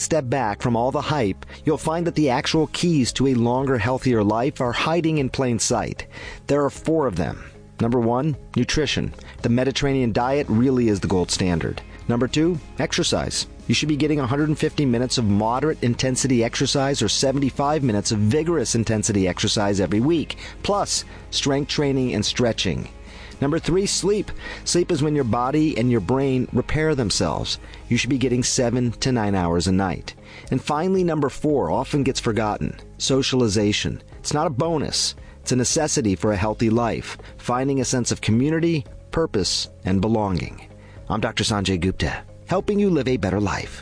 step back from all the hype, you'll find that the actual keys to a longer, healthier life are hiding in plain sight. There are 4 of them. Number 1, nutrition. The Mediterranean diet really is the gold standard. Number 2, exercise. You should be getting 150 minutes of moderate intensity exercise or 75 minutes of vigorous intensity exercise every week, plus strength training and stretching. Number 3, sleep. Sleep is when your body and your brain repair themselves. You should be getting 7 to 9 hours a night. And finally, number 4 often gets forgotten. Socialization. It's not a bonus. It's a necessity for a healthy life, finding a sense of community, purpose, and belonging. I'm Dr. Sanjay Gupta, helping you live a better life.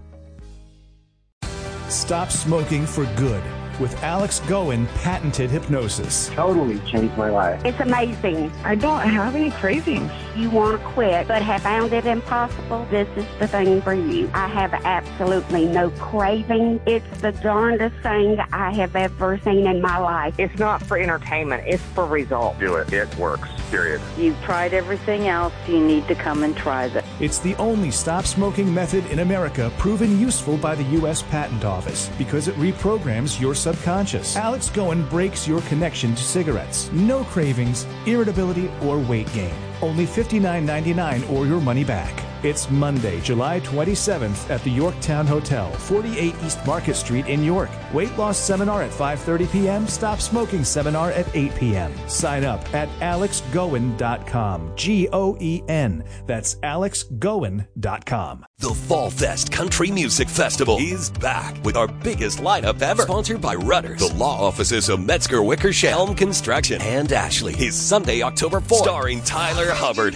Stop smoking for good with Alex Goen patented hypnosis. Totally changed my life. It's amazing. I don't have any cravings. You want to quit, but have found it impossible? This is the thing for you. I have absolutely no craving. It's the darndest thing I have ever seen in my life. It's not for entertainment. It's for results. Do it. It works. Period. You've tried everything else. You need to come and try this. It's the only stop smoking method in America proven useful by the U.S. Patent Office because it reprograms your subconscious. Alex Goen breaks your connection to cigarettes. No cravings, irritability, or weight gain. Only $59.99 or your money back. It's Monday, July 27th at the Yorktown Hotel, 48 East Market Street in York. Weight loss seminar at 5:30 p.m. Stop smoking seminar at 8 p.m. Sign up at alexgoen.com. Goen. That's alexgoen.com. The Fall Fest Country Music Festival is back with our biggest lineup ever. Sponsored by Rudders, the law offices of Metzger Wickersham, Helm Construction, and Ashley. Is Sunday, October 4th. Starring Tyler Hubbard,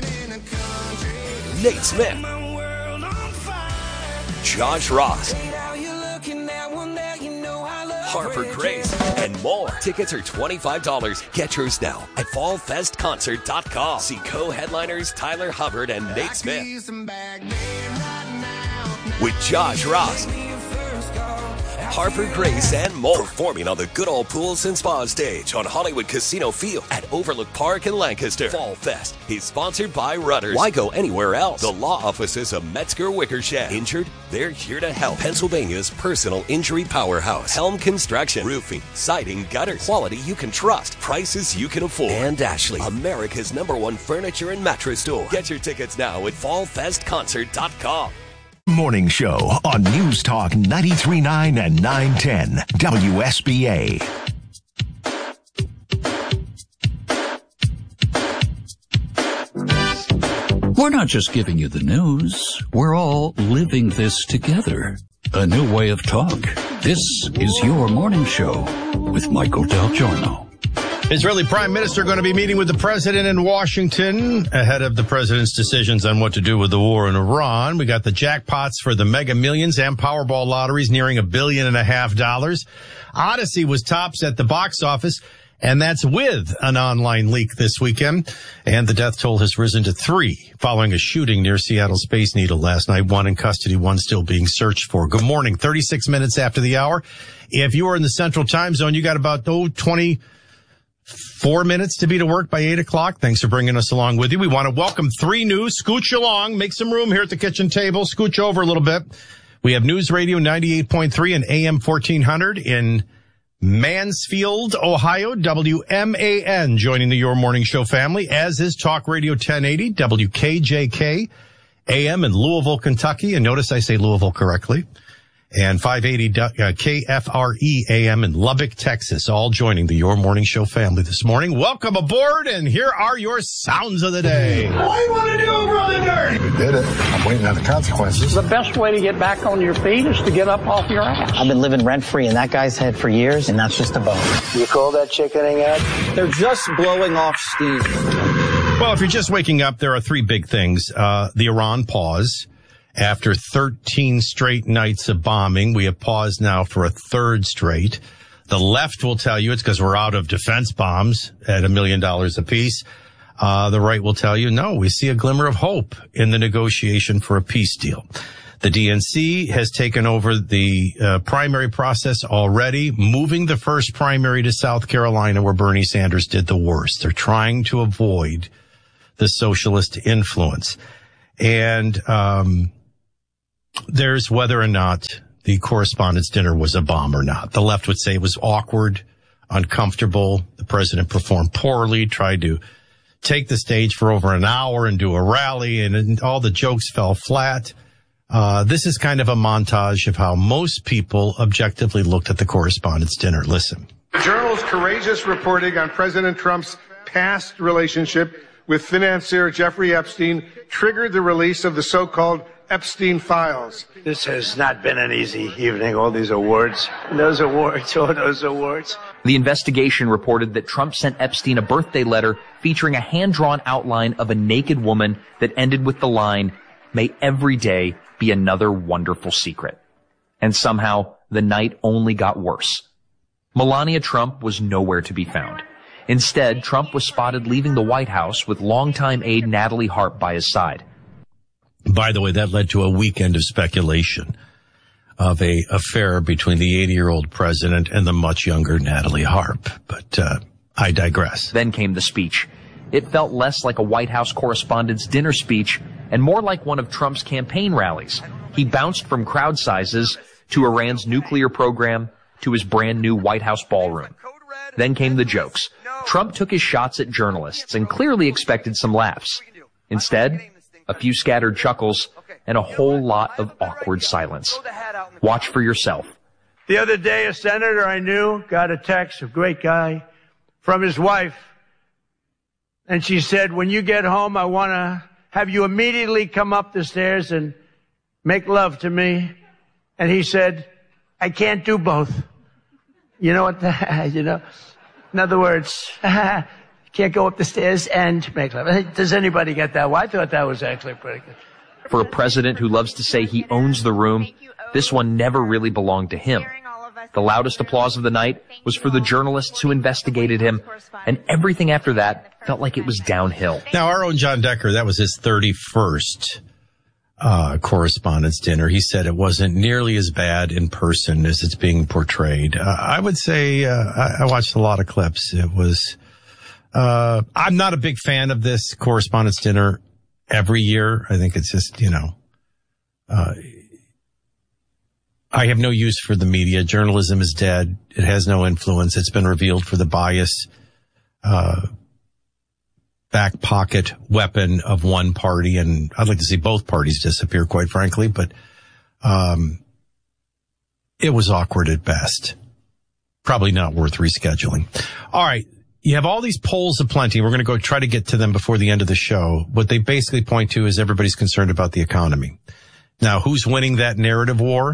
Nate Smith, Josh Ross, Harper Grace, and more. Tickets are $25. Get yours now at fallfestconcert.com. See co-headliners Tyler Hubbard and Nate Smith with Josh Ross, Harper Grace, and more. Performing on the Good Old Pools and Spa stage on Hollywood Casino Field at Overlook Park in Lancaster. Fall Fest is sponsored by Rudders. Why go anywhere else? The law offices of Metzger Wickersham. Injured? They're here to help. Pennsylvania's personal injury powerhouse. Helm Construction. Roofing, siding, gutters. Quality you can trust. Prices you can afford. And Ashley, America's #1 furniture and mattress store. Get your tickets now at fallfestconcert.com. Morning show on News Talk 93.9 and 910 WSBA. We're not just giving you the news. We're all living this together. A new way of talk. This is your morning show with Michael Del Giorno. Israeli Prime Minister going to be meeting with the president in Washington ahead of the president's decisions on what to do with the war in Iran. We got the jackpots for the Mega Millions and Powerball lotteries nearing $1.5 billion. Odyssey was tops at the box office, and that's with an online leak this weekend. And the death toll has risen to 3 following a shooting near Seattle Space Needle last night. 1 in custody, 1 still being searched for. Good morning, 36 minutes after the hour. If you are in the Central Time Zone, you got about 24 minutes to be to work by 8 o'clock. Thanks for bringing us along with you. We want to welcome 3 new. Scooch along. Make some room here at the kitchen table. Scooch over a little bit. We have News Radio 98.3 and AM 1400 in Mansfield, Ohio. WMAN joining the Your Morning Show family, as is Talk Radio 1080, WKJK, AM in Louisville, Kentucky. And notice I say Louisville correctly. And 580 KFRE AM in Lubbock, Texas, all joining the Your Morning Show family this morning. Welcome aboard, and here are your sounds of the day. What do you want to do, Brother Dirty? We did it. I'm waiting on the consequences. The best way to get back on your feet is to get up off your ass. I've been living rent-free in that guy's head for years, and that's just a bone. You call that chickening out? They're just blowing off steam. Well, if you're just waking up, there are 3 big things. The Iran pause. After 13 straight nights of bombing, we have paused now for a 3rd straight. The left will tell you it's because we're out of defense bombs at $1 million apiece. The right will tell you, no, we see a glimmer of hope in the negotiation for a peace deal. The DNC has taken over the primary process already, moving the first primary to South Carolina, where Bernie Sanders did the worst. They're trying to avoid the socialist influence. And there's whether or not the correspondence dinner was a bomb or not. The left would say it was awkward, uncomfortable. The president performed poorly, tried to take the stage for over an hour and do a rally, and all the jokes fell flat. This is kind of a montage of how most people objectively looked at the correspondence dinner. Listen. The Journal's courageous reporting on President Trump's past relationship with financier Jeffrey Epstein triggered the release of the so-called Epstein files. This has not been an easy evening. All these awards. Those awards. The investigation reported that Trump sent Epstein a birthday letter featuring a hand-drawn outline of a naked woman that ended with the line, "May every day be another wonderful secret." And somehow, the night only got worse. Melania Trump was nowhere to be found. Instead, Trump was spotted leaving the White House with longtime aide Natalie Harp by his side. By the way, that led to a weekend of speculation of a affair between the 80-year-old president and the much younger Natalie Harp. But I digress. Then came the speech. It felt less like a White House correspondence dinner speech and more like one of Trump's campaign rallies. He bounced from crowd sizes to Iran's nuclear program to his brand new White House ballroom. Then came the jokes. Trump took his shots at journalists and clearly expected some laughs. Instead, a few scattered chuckles and a whole lot of awkward silence. Watch for yourself. The other day, a senator I knew got a text, a great guy, from his wife. And she said, "When you get home, I want to have you immediately come up the stairs and make love to me." And he said, "I can't do both." You know what? In other words, can't go up the stairs and make love. Does anybody get that? Well, I thought that was actually pretty good. For a president who loves to say he owns the room, this one never really belonged to him. The loudest applause of the night was for the journalists who investigated him, and everything after that felt like it was downhill. Now, our own John Decker, that was his 31st correspondence dinner. He said it wasn't nearly as bad in person as it's being portrayed. I would say I watched a lot of clips. It was... I'm not a big fan of this correspondence dinner every year. I think it's just, I have no use for the media. Journalism is dead. It has no influence. It's been revealed for the bias, back pocket weapon of one party. And I'd like to see both parties disappear, quite frankly, but, it was awkward at best. Probably not worth rescheduling. All right. You have all these polls aplenty. We're going to go try to get to them before the end of the show. What they basically point to is everybody's concerned about the economy. Now, who's winning that narrative war?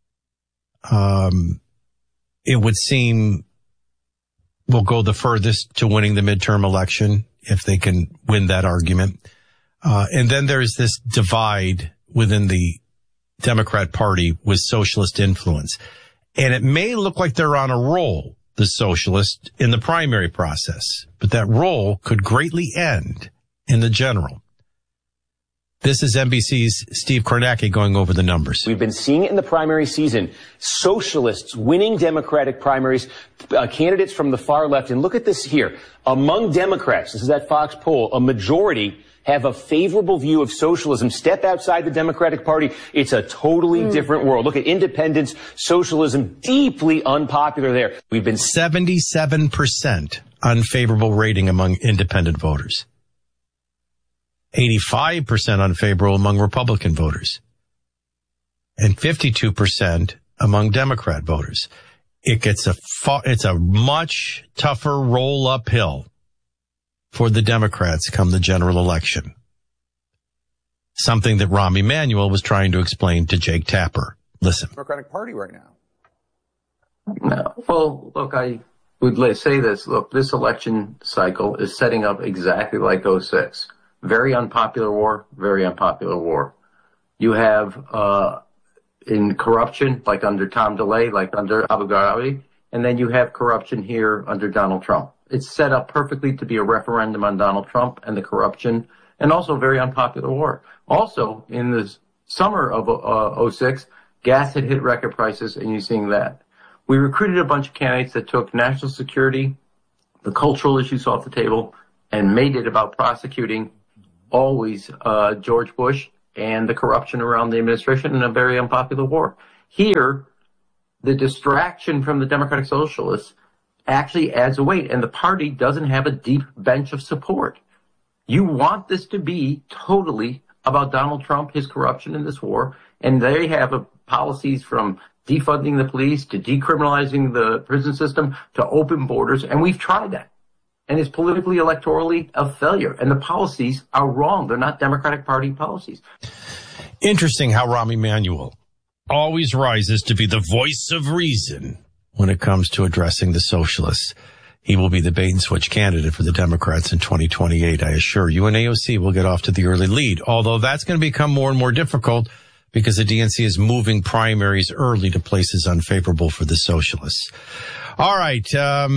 It would seem will go the furthest to winning the midterm election if they can win that argument. And then there's this divide within the Democrat Party with socialist influence. And it may look like they're on a roll, the socialists, in the primary process, but that roll could greatly end in the general. This is NBC's Steve Kornacki going over the numbers. We've been seeing it in the primary season. Socialists winning Democratic primaries, candidates from the far left. And look at this here. Among Democrats, this is that Fox poll, a majority have a favorable view of socialism. Step outside the Democratic Party, it's a totally different world. Look at independence, socialism, deeply unpopular there. We've been 77% unfavorable rating among independent voters. 85% unfavorable among Republican voters. And 52% among Democrat voters. It's a much tougher roll uphill for the Democrats come the general election. Something that Rahm Emanuel was trying to explain to Jake Tapper. Listen. Democratic Party right now. No. Well, look, I would say this. Look, this election cycle is setting up exactly like 06. Very unpopular war, very unpopular war. You have, in corruption, like under Tom DeLay, like under Abu Ghraib, and then you have corruption here under Donald Trump. It's set up perfectly to be a referendum on Donald Trump and the corruption, and also very unpopular war. Also, in the summer of 06, gas had hit record prices, and you're seeing that. We recruited a bunch of candidates that took national security, the cultural issues off the table, and made it about prosecuting always George Bush and the corruption around the administration in a very unpopular war. Here, the distraction from the Democratic Socialists actually adds a weight, and the party doesn't have a deep bench of support. You want this to be totally about Donald Trump, his corruption in this war, and they have policies from defunding the police to decriminalizing the prison system to open borders, and we've tried that. And it's politically, electorally a failure, and the policies are wrong. They're not Democratic Party policies. Interesting how Rahm Emanuel always rises to be the voice of reason when it comes to addressing the socialists. He will be the bait and switch candidate for the Democrats in 2028, I assure you. And AOC will get off to the early lead, although that's going to become more and more difficult because the DNC is moving primaries early to places unfavorable for the socialists. All right.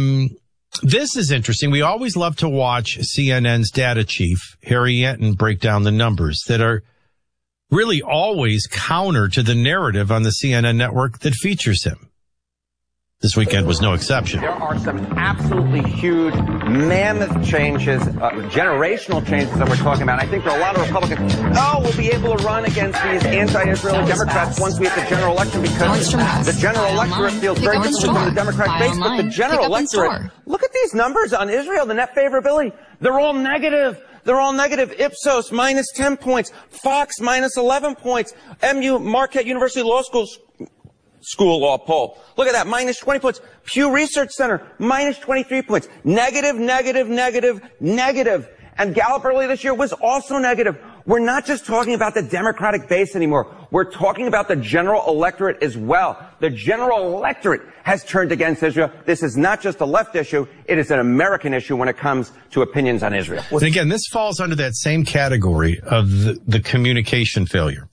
This is interesting. We always love to watch CNN's data chief, Harry Yenton, break down the numbers that are really always counter to the narrative on the CNN network that features him. This weekend was no exception. There are some absolutely huge, mammoth changes, generational changes that we're talking about. I think there are a lot of Republicans, we'll be able to run against these anti-Israeli Democrats once we have the general election because the general electorate feels very different from the Democrat base. But the general electorate, look at these numbers on Israel, the net favorability. They're all negative. They're all negative. Ipsos, minus 10 points. Fox, minus 11 points. Marquette University Law School Law poll. Look at that, minus 20 points. Pew Research Center, minus 23 points. Negative, negative, negative, negative. And Gallup earlier this year was also negative. We're not just talking about the Democratic base anymore. We're talking about the general electorate as well. The general electorate has turned against Israel. This is not just a left issue. It is an American issue when it comes to opinions on Israel. And again, this falls under that same category of the communication failure.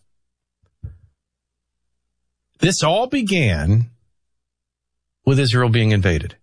This all began with Israel being invaded.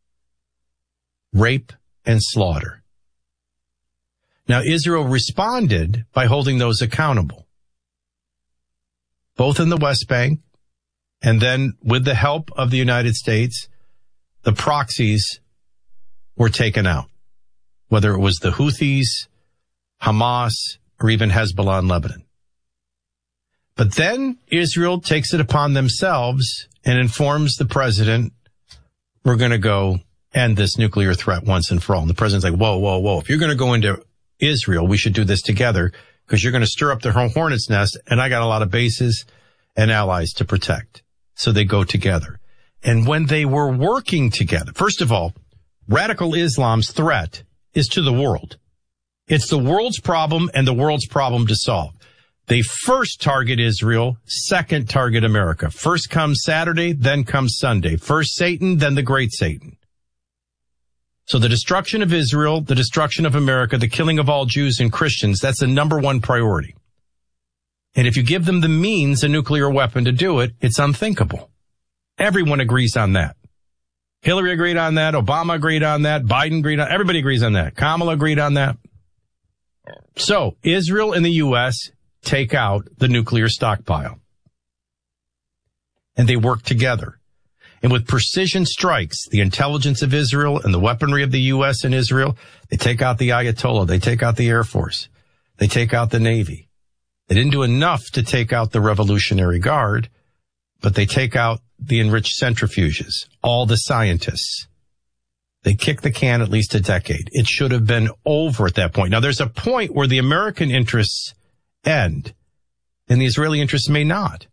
Rape and slaughter. Now, Israel responded by holding those accountable, both in the West Bank and then with the help of the United States, the proxies were taken out, whether it was the Houthis, Hamas, or even Hezbollah in Lebanon. But then Israel takes it upon themselves and informs the president, we're going to go end this nuclear threat once and for all. And the president's like, whoa. If you're going to go into Israel, we should do this together because you're going to stir up the hornet's nest. And I got a lot of bases and allies to protect. So they go together. And when they were working together, first of all, radical Islam's threat is to the world. It's the world's problem and the world's problem to solve. They first target Israel, second target America. First comes Saturday, then comes Sunday. First Satan, then the great Satan. So the destruction of Israel, the destruction of America, the killing of all Jews and Christians, that's the number one priority. And if you give them the means, a nuclear weapon to do it, it's unthinkable. Everyone agrees on that. Hillary agreed on that. Obama agreed on that. Biden agreed on that. Everybody agrees on that. Kamala agreed on that. So Israel and the U.S. take out the nuclear stockpile. And they work together. And with precision strikes, the intelligence of Israel and the weaponry of the U.S. and Israel, they take out the Ayatollah. They take out the Air Force. They take out the Navy. They didn't do enough to take out the Revolutionary Guard, but they take out the enriched centrifuges, all the scientists. They kick the can at least a decade. It should have been over at that point. Now, there's a point where the American interests end and the Israeli interests may not.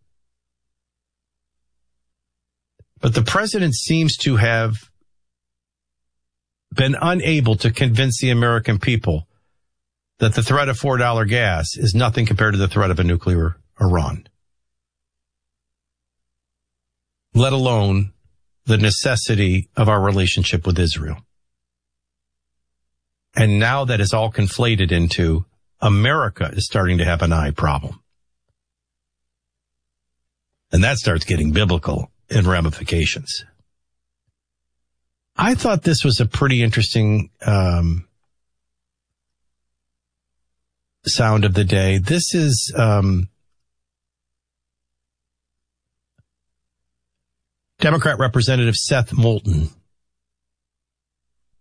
But the president seems to have been unable to convince the American people that the threat of $4 gas is nothing compared to the threat of a nuclear Iran, let alone the necessity of our relationship with Israel. And now that is all conflated into America is starting to have an eye problem. And that starts getting biblical in ramifications. I thought this was a pretty interesting sound of the day. This is Democrat Representative Seth Moulton.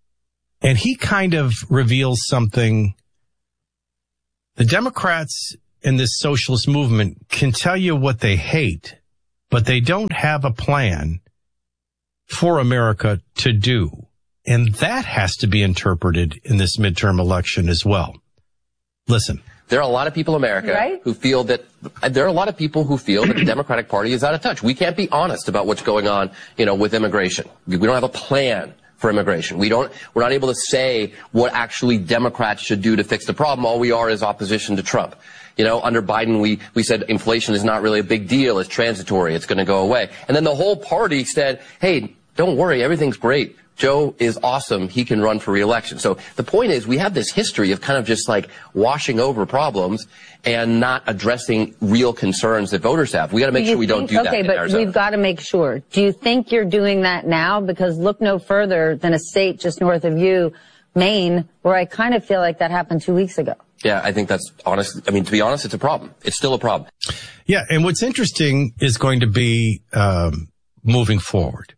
And he kind of reveals something. The Democrats in this socialist movement can tell you what they hate, but they don't have a plan for America to do. And that has to be interpreted in this midterm election as well. Listen. There are a lot of people in America who feel that the Democratic Party is out of touch. We can't be honest about what's going on, with immigration. We don't have a plan for immigration. We're not able to say what actually Democrats should do to fix the problem. All we are is opposition to Trump. Under Biden, we said inflation is not really a big deal. It's transitory. It's going to go away. And then the whole party said, hey, don't worry. Everything's great. Joe is awesome. He can run for re-election. So the point is we have this history of kind of just like washing over problems and not addressing real concerns that voters have. We got to make sure we don't do that in Arizona. Okay, but we've got to make sure. Do you think you're doing that now? Because look no further than a state just north of you, Maine, where I kind of feel like that happened 2 weeks ago. Yeah, I think that's honest. I mean, to be honest, it's a problem. It's still a problem. Yeah, and what's interesting is going to be moving forward.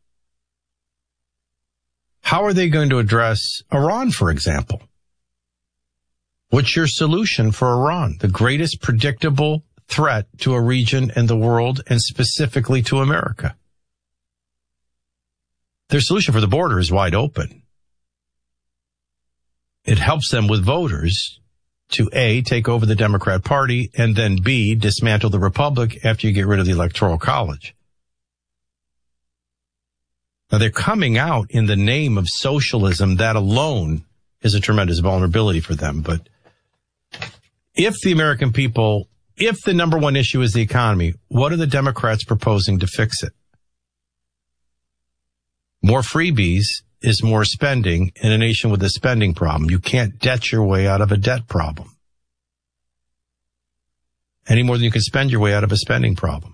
How are they going to address Iran, for example? What's your solution for Iran, the greatest predictable threat to a region and the world, and specifically to America? Their solution for the border is wide open. It helps them with voters to A, take over the Democrat Party, and then B, dismantle the Republic after you get rid of the Electoral College. Now, they're coming out in the name of socialism. That alone is a tremendous vulnerability for them. But if the American people, if the number one issue is the economy, what are the Democrats proposing to fix it? More freebies is more spending in a nation with a spending problem. You can't debt your way out of a debt problem any more than you can spend your way out of a spending problem.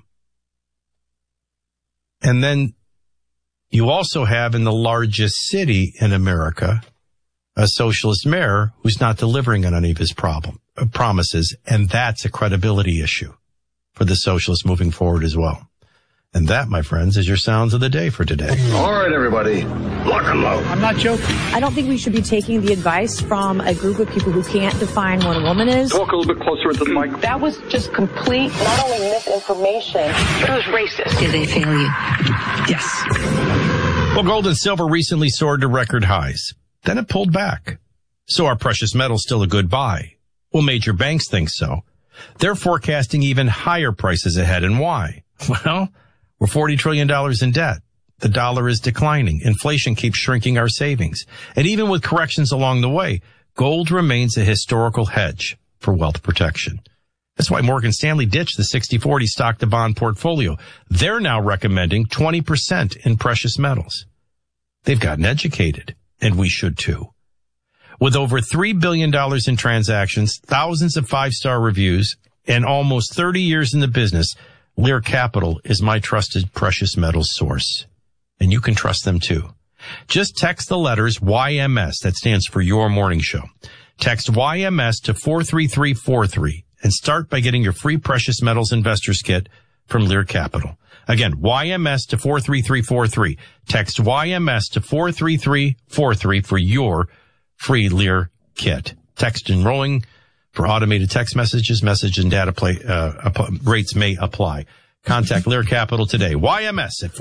And then you also have in the largest city in America a socialist mayor who's not delivering on any of his promises, and that's a credibility issue for the socialists moving forward as well. And that, my friends, is your sounds of the day for today. All right, everybody, lock them out. I'm not joking. I don't think we should be taking the advice from a group of people who can't define what a woman is. Talk a little bit closer into the mic. That was just complete, not only misinformation, it was racist. Did they fail you? Yes. Well, gold and silver recently soared to record highs. Then it pulled back. So are precious metals still a good buy? Well, major banks think so. They're forecasting even higher prices ahead. And why? Well, we're $40 trillion in debt. The dollar is declining. Inflation keeps shrinking our savings. And even with corrections along the way, gold remains a historical hedge for wealth protection. That's why Morgan Stanley ditched the 60-40 stock-to-bond portfolio. They're now recommending 20% in precious metals. They've gotten educated, and we should too. With over $3 billion in transactions, thousands of five-star reviews, and almost 30 years in the business, Lear Capital is my trusted precious metals source. And you can trust them too. Just text the letters YMS, that stands for Your Morning Show. Text YMS to 43343 and start by getting your free precious metals investors kit from Lear Capital. Again, YMS to 43343. Text YMS to 43343 for your free Lear kit. Text enrolling for automated text messages, message and data rates may apply. Contact Lear Capital today. YMS at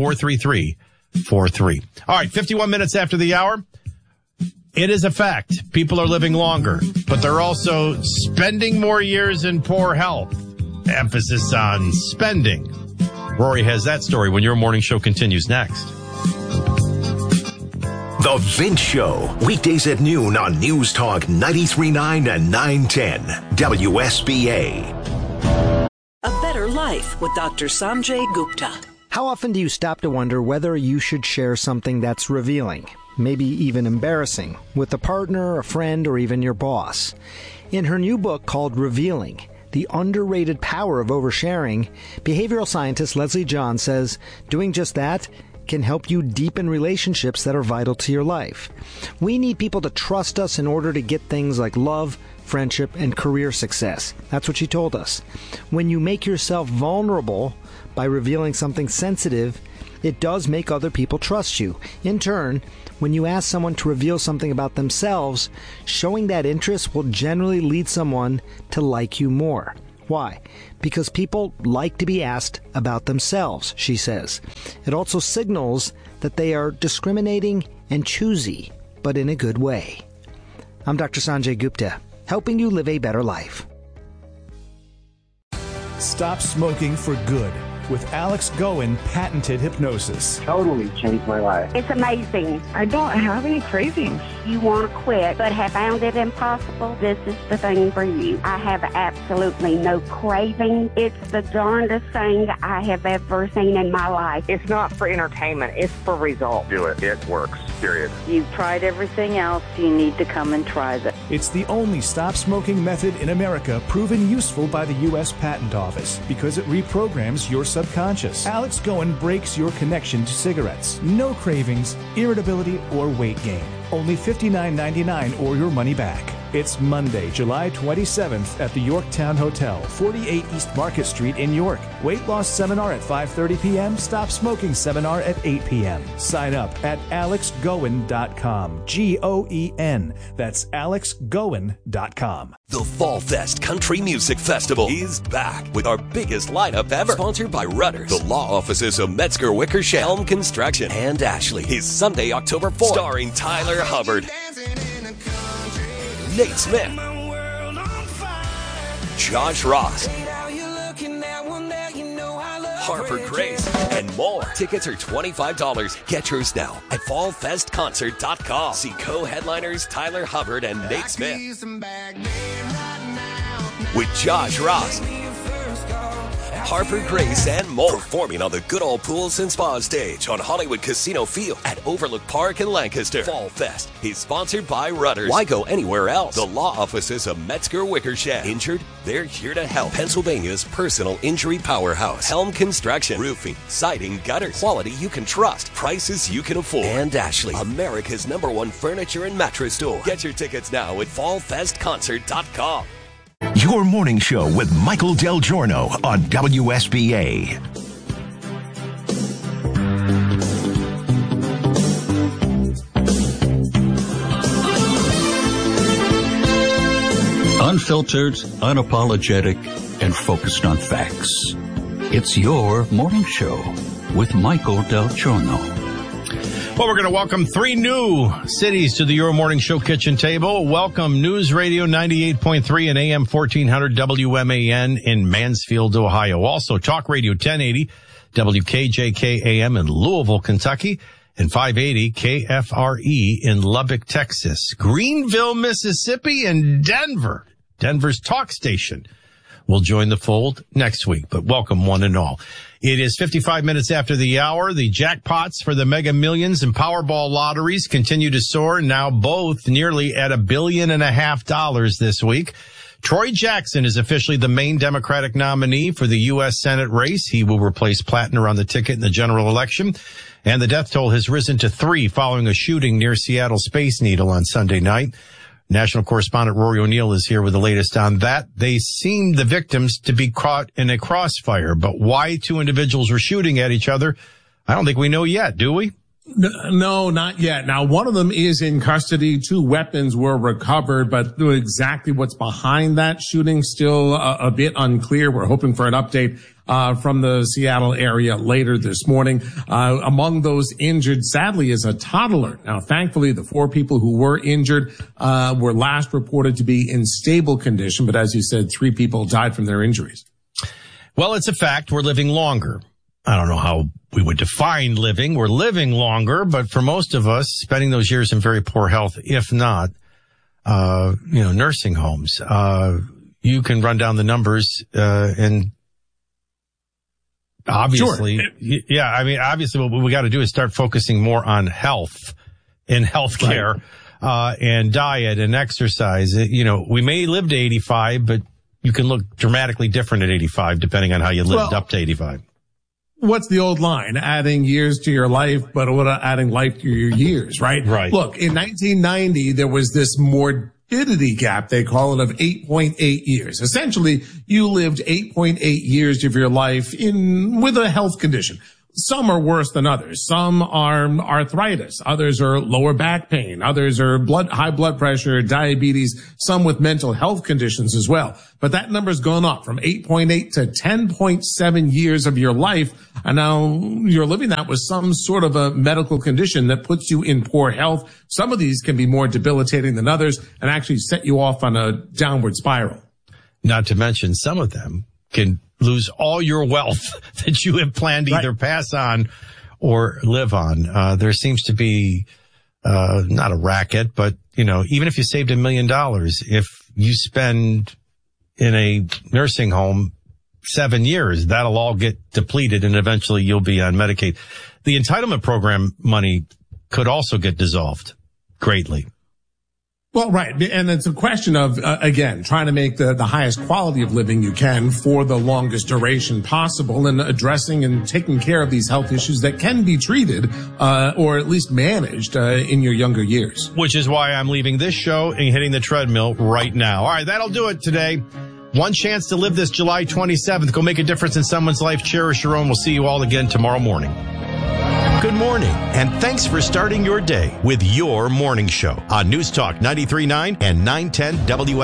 43343. All right, 51 minutes after the hour. It is a fact. People are living longer, but they're also spending more years in poor health. Emphasis on spending. Rory has that story when your morning show continues next. The Vince Show, weekdays at noon on News Talk 93.9 and 910 WSBA. A Better Life with Dr. Sanjay Gupta. How often do you stop to wonder whether you should share something that's revealing, maybe even embarrassing, with a partner, a friend, or even your boss? In her new book called Revealing, The Underrated Power of Oversharing, behavioral scientist Leslie John says doing just that can help you deepen relationships that are vital to your life. We need people to trust us in order to get things like love, friendship, and career success. That's what she told us. When you make yourself vulnerable by revealing something sensitive, it does make other people trust you. In turn, when you ask someone to reveal something about themselves, showing that interest will generally lead someone to like you more. Why? Because people like to be asked about themselves, she says. It also signals that they are discriminating and choosy, but in a good way. I'm Dr. Sanjay Gupta, helping you live a better life. Stop smoking for good with Alex Goen patented hypnosis. Totally changed my life. It's amazing. I don't have any cravings. You want to quit, but have found it impossible? This is the thing for you. I have absolutely no craving. It's the darndest thing I have ever seen in my life. It's not for entertainment. It's for results. Do it. It works. Period. You've tried everything else. You need to come and try this. It's the only stop smoking method in America proven useful by the U.S. Patent Office because it reprograms your subconscious. Alex Goen breaks your connection to cigarettes. No cravings, irritability, or weight gain. Only $59.99 or your money back. It's Monday, July 27th at the Yorktown Hotel, 48 East Market Street in York. Weight loss seminar at 5:30 p.m. Stop smoking seminar at 8 p.m. Sign up at alexgoen.com. Goen. That's alexgoen.com. The Fall Fest Country Music Festival is back with our biggest lineup ever. Sponsored by Rudders, the law offices of Metzger Wickersham, Helm Construction, and Ashley. Is Sunday, October 4th, starring Tyler Hubbard, Nate Smith, Josh Ross, Harper Grace, and more. Tickets are $25. Get yours now at fallfestconcert.com. See co-headliners Tyler Hubbard and Nate Smith with Josh Ross, Harper Grace, and more. Performing on the Good Old Pools and Spa stage on Hollywood Casino Field at Overlook Park in Lancaster. Fall Fest is sponsored by Rudders. Why go anywhere else? The law offices of Metzger Wickersham. Injured? They're here to help. Pennsylvania's personal injury powerhouse. Helm Construction. Roofing, siding, gutters. Quality you can trust. Prices you can afford. And Ashley, America's #1 furniture and mattress store. Get your tickets now at fallfestconcert.com. Your morning show with Michael Del Giorno on WSBA. Unfiltered, unapologetic, and focused on facts. It's your morning show with Michael Del Giorno. Well, we're going to welcome 3 new cities to the Your Morning Show kitchen table. Welcome News Radio 98.3 and AM 1400 WMAN in Mansfield, Ohio. Also Talk Radio 1080 WKJK AM in Louisville, Kentucky, and 580 KFRE in Lubbock, Texas. Greenville, Mississippi, and Denver. Denver's talk station will join the fold next week, but welcome one and all. It is 55 minutes after the hour. The jackpots for the Mega Millions and Powerball lotteries continue to soar, now both nearly at $1.5 billion this week. Troy Jackson is officially the main Democratic nominee for the U.S. Senate race. He will replace Plattner on the ticket in the general election. And the death toll has risen to 3 following a shooting near Seattle Space Needle on Sunday night. National correspondent Rory O'Neill is here with the latest on that. They seem, the victims, to be caught in a crossfire, but why 2 individuals were shooting at each other, I don't think we know yet, do we? No, not yet. Now, one of them is in custody. 2 weapons were recovered, but exactly what's behind that shooting still a bit unclear. We're hoping for an update from the Seattle area later this morning. Among those injured, sadly, is a toddler. Now, thankfully, the 4 people who were injured were last reported to be in stable condition, but as you said, 3 people died from their injuries. Well, it's a fact. We're living longer. I don't know how we would define living. We're living longer, but for most of us, spending those years in very poor health, if not, nursing homes, you can run down the numbers, and obviously, sure. Yeah, I mean, obviously what we got to do is start focusing more on health and healthcare, right. And diet and exercise. We may live to 85, but you can look dramatically different at 85, depending on how you lived up to 85. What's the old line? Adding years to your life, but what adding life to your years, right? Right. Look, in 1990, there was this morbidity gap, they call it, of 8.8 years. Essentially, you lived 8.8 years of your life with a health condition. some are worse than others. Some are arthritis. Others are lower back pain. Others are high blood pressure, diabetes, some with mental health conditions as well. But that number's gone up from 8.8 to 10.7 years of your life. And now you're living that with some sort of a medical condition that puts you in poor health. Some of these can be more debilitating than others and actually set you off on a downward spiral. Not to mention some of them can lose all your wealth that you have planned to either pass on or live on. There seems to be, not a racket, but, even if you saved $1 million, if you spend in a nursing home 7 years, that'll all get depleted and eventually you'll be on Medicaid. The entitlement program money could also get dissolved greatly. Well, right. And it's a question of, again, trying to make the highest quality of living you can for the longest duration possible and addressing and taking care of these health issues that can be treated, or at least managed, in your younger years. Which is why I'm leaving this show and hitting the treadmill right now. All right, that'll do it today. One chance to live this July 27th. Go make a difference in someone's life. Cherish your own. We'll see you all again tomorrow morning. Good morning, and thanks for starting your day with your morning show on News Talk 93.9 and 910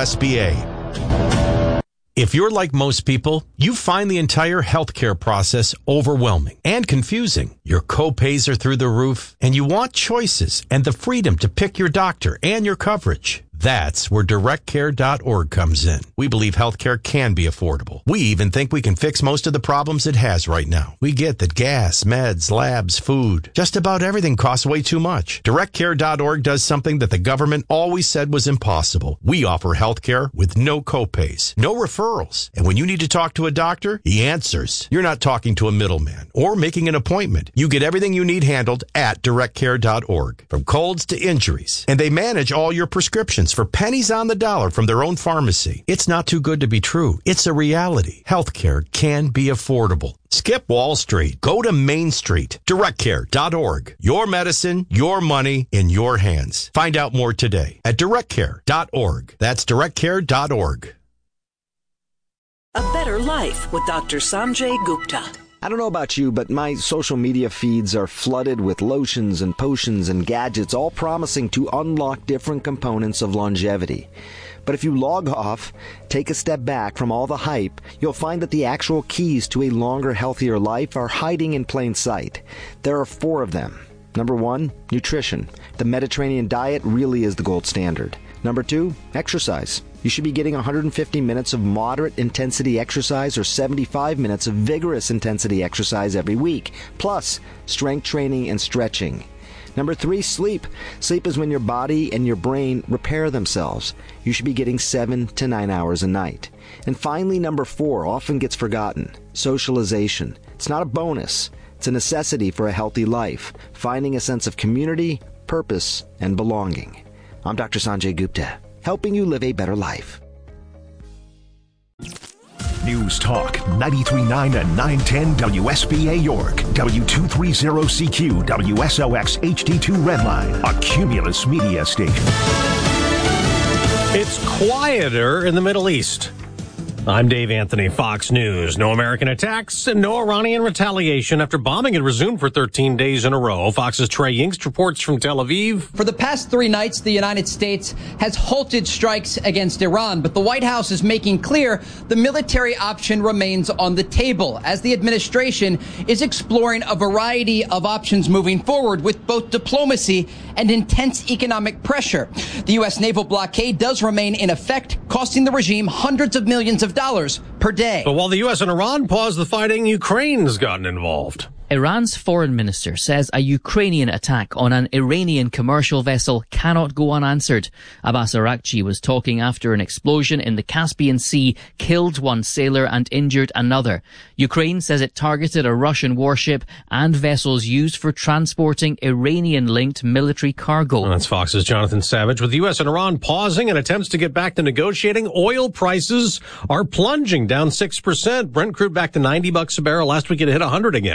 WSBA. If you're like most people, you find the entire healthcare process overwhelming and confusing. Your co-pays are through the roof, and you want choices and the freedom to pick your doctor and your coverage. That's where DirectCare.org comes in. We believe healthcare can be affordable. We even think we can fix most of the problems it has right now. We get that gas, meds, labs, food, just about everything costs way too much. DirectCare.org does something that the government always said was impossible. We offer healthcare with no copays, no referrals. And when you need to talk to a doctor, he answers. You're not talking to a middleman or making an appointment. You get everything you need handled at DirectCare.org, from colds to injuries. And they manage all your prescriptions for pennies on the dollar from their own pharmacy. It's not too good to be true. It's a reality. Healthcare can be affordable. Skip Wall Street. Go to Main Street. DirectCare.org. Your medicine, your money, in your hands. Find out more today at DirectCare.org. That's DirectCare.org. A better life with Dr. Sanjay Gupta. I don't know about you, but my social media feeds are flooded with lotions and potions and gadgets, all promising to unlock different components of longevity. But if you log off, take a step back from all the hype, you'll find that the actual keys to a longer, healthier life are hiding in plain sight. There are 4 of them. Number 1, nutrition. The Mediterranean diet really is the gold standard. Number 2, exercise. You should be getting 150 minutes of moderate intensity exercise or 75 minutes of vigorous intensity exercise every week, plus strength training and stretching. Number 3, sleep. Sleep is when your body and your brain repair themselves. You should be getting 7 to 9 hours a night. And finally, number 4 often gets forgotten. Socialization. It's not a bonus. It's a necessity for a healthy life, finding a sense of community, purpose, and belonging. I'm Dr. Sanjay Gupta, helping you live a better life. News Talk 93.9 and 910 WSBA York, W230CQ, WSOX HD2 Redline, a Cumulus media station. It's quieter in the Middle East. I'm Dave Anthony, Fox News. No American attacks and no Iranian retaliation after bombing had resumed for 13 days in a row. Fox's Trey Yingst reports from Tel Aviv. For the past 3 nights, the United States has halted strikes against Iran, but the White House is making clear the military option remains on the table as the administration is exploring a variety of options moving forward with both diplomacy and intense economic pressure. The U.S. naval blockade does remain in effect, costing the regime hundreds of millions of dollars per day. But while the U.S. and Iran pause the fighting, Ukraine's gotten involved. Iran's foreign minister says a Ukrainian attack on an Iranian commercial vessel cannot go unanswered. Abbas Araghchi was talking after an explosion in the Caspian Sea killed one sailor and injured another. Ukraine says it targeted a Russian warship and vessels used for transporting Iranian-linked military cargo. That's Fox's Jonathan Savage. With the U.S. and Iran pausing and attempts to get back to negotiating, oil prices are plunging, down 6%. Brent crude back to $90 a barrel. Last week it hit 100 again.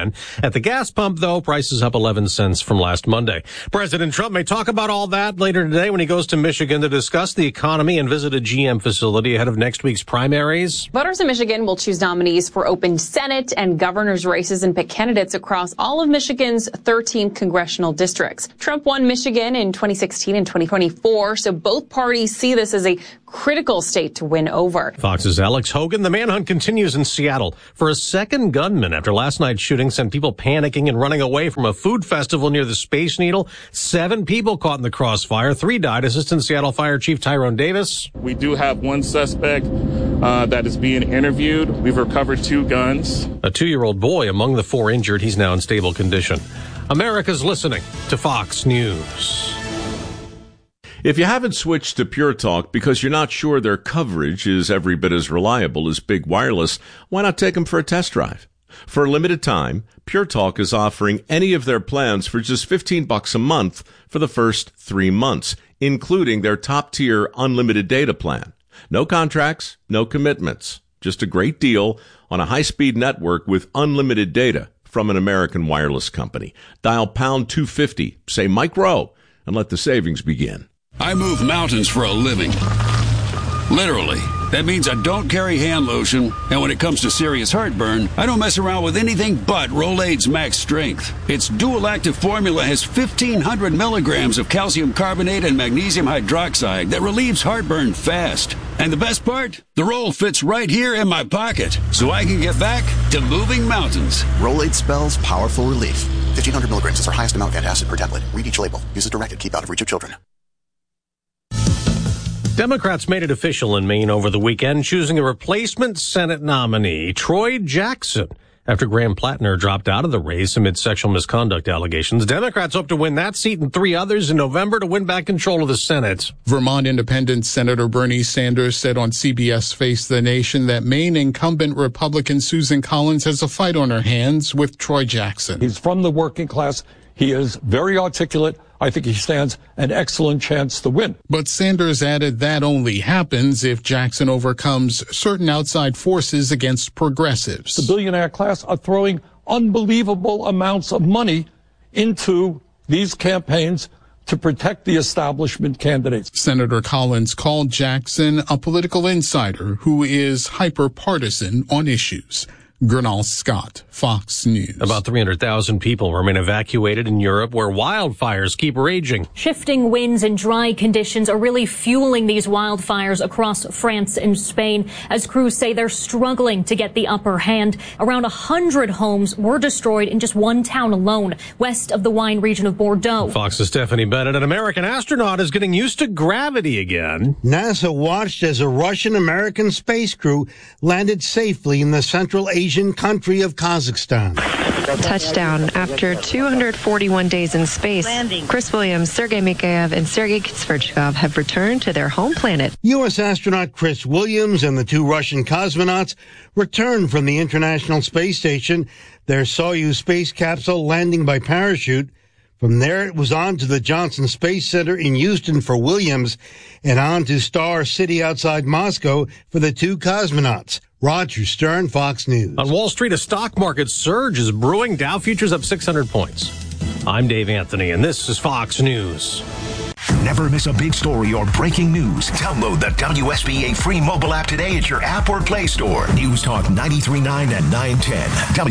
At the gas pump, though, prices up 11 cents from last Monday. President Trump may talk about all that later today when he goes to Michigan to discuss the economy and visit a GM facility ahead of next week's primaries. Voters in Michigan will choose nominees for open Senate and governor's races and pick candidates across all of Michigan's 13 congressional districts. Trump won Michigan in 2016 and 2024, so both parties see this as a critical state to win over. Fox's Alex Hogan. The manhunt continues in Seattle for a second gunman after last night's shooting sent people panicking and running away from a food festival near the Space Needle. 7 people caught in the crossfire. 3 died. Assistant Seattle Fire Chief Tyrone Davis. We do have one suspect that is being interviewed. We've recovered 2 guns. A 2-year-old boy among the 4 injured. He's now in stable condition. America's listening to Fox News. If you haven't switched to Pure Talk because you're not sure their coverage is every bit as reliable as Big Wireless, why not take them for a test drive? For a limited time, Pure Talk is offering any of their plans for just $15 a month for the first 3 months, including their top-tier unlimited data plan. No contracts, no commitments. Just a great deal on a high-speed network with unlimited data from an American wireless company. Dial pound 250, say Mike Rowe, and let the savings begin. I move mountains for a living. Literally. That means I don't carry hand lotion, and when it comes to serious heartburn, I don't mess around with anything but Rolaids Max Strength. Its dual-active formula has 1,500 milligrams of calcium carbonate and magnesium hydroxide that relieves heartburn fast. And the best part? The roll fits right here in my pocket, so I can get back to moving mountains. Rolaids spells powerful relief. 1,500 milligrams is our highest amount of antacid per tablet. Read each label. Use as directed. Keep out of reach of children. Democrats made it official in Maine over the weekend, choosing a replacement Senate nominee, Troy Jackson. After Graham Plattner dropped out of the race amid sexual misconduct allegations, Democrats hope to win that seat and 3 others in November to win back control of the Senate. Vermont Independent Senator Bernie Sanders said on CBS Face the Nation that Maine incumbent Republican Susan Collins has a fight on her hands with Troy Jackson. He's from the working class. He is very articulate. I think he stands an excellent chance to win. But Sanders added that only happens if Jackson overcomes certain outside forces against progressives. The billionaire class are throwing unbelievable amounts of money into these campaigns to protect the establishment candidates. Senator Collins called Jackson a political insider who is hyper-partisan on issues. Gernal Scott, Fox News. About 300,000 people remain evacuated in Europe where wildfires keep raging. Shifting winds and dry conditions are really fueling these wildfires across France and Spain as crews say they're struggling to get the upper hand. Around 100 homes were destroyed in just one town alone, west of the wine region of Bordeaux. Fox's Stephanie Bennett. An American astronaut is getting used to gravity again. NASA watched as a Russian-American space crew landed safely in the Central Asian country of Kazakhstan. Touchdown after 241 days in space. Chris Williams, Sergei Mikheyev, and Sergei Svechnikov have returned to their home planet. U.S. astronaut Chris Williams and the 2 Russian cosmonauts returned from the International Space Station, their Soyuz space capsule landing by parachute. From there, it was on to the Johnson Space Center in Houston for Williams and on to Star City outside Moscow for the 2 cosmonauts. Roger Stern, Fox News. On Wall Street, a stock market surge is brewing. Dow futures up 600 points. I'm Dave Anthony, and this is Fox News. Never miss a big story or breaking news. Download the WSBA free mobile app today at your app or Play Store. News Talk 93.9 and 910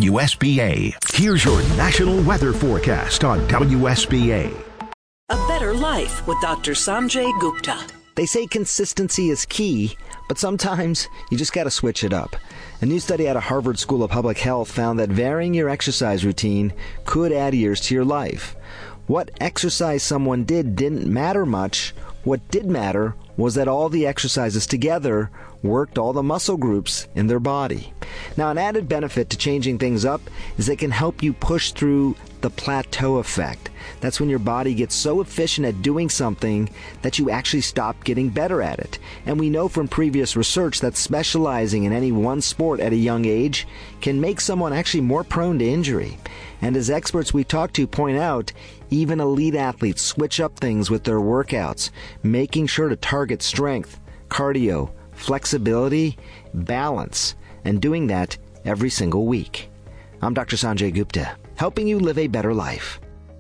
WSBA. Here's your national weather forecast on WSBA. A better life with Dr. Sanjay Gupta. They say consistency is key, but sometimes you just got to switch it up. A new study out of Harvard School of Public Health found that varying your exercise routine could add years to your life. What exercise someone didn't matter much. What did matter was that all the exercises together worked all the muscle groups in their body. Now, an added benefit to changing things up is they can help you push through the plateau effect. That's when your body gets so efficient at doing something that you actually stop getting better at it. And we know from previous research that specializing in any one sport at a young age can make someone actually more prone to injury. And as experts we talk to point out, even elite athletes switch up things with their workouts, making sure to target strength, cardio, flexibility, balance, and doing that every single week. I'm Dr. Sanjay Gupta. helping you live a better life.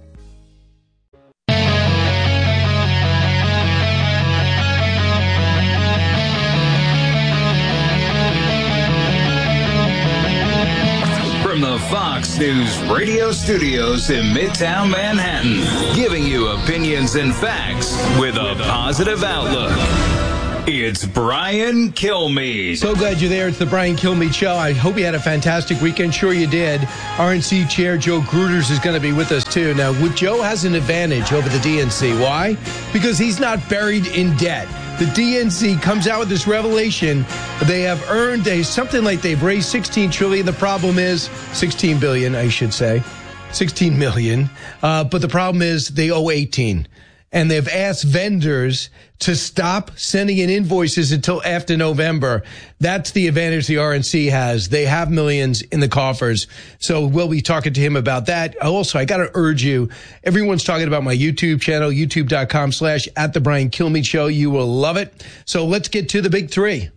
From the Fox News radio studios in Midtown Manhattan, giving you opinions and facts with a positive outlook. It's Brian Kilmeade. So glad you're there. It's the Brian Kilmeade Show. I hope you had a fantastic weekend. Sure you did. RNC Chair Joe Gruters is going to be with us, too. Now, Joe has an advantage over the DNC. Why? Because he's not buried in debt. The DNC comes out with this revelation. They have earned something like they've raised $16 trillion. The problem is $16 billion, I should say, $16 million. But the problem is they owe 18. And they've asked vendors to stop sending in invoices until after November. That's the advantage the RNC has. They have millions in the coffers. So we'll be talking to him about that. Also, I got to urge you, everyone's talking about my YouTube channel, youtube.com/@TheBrianKilmeade You will love it. So let's get to the big three.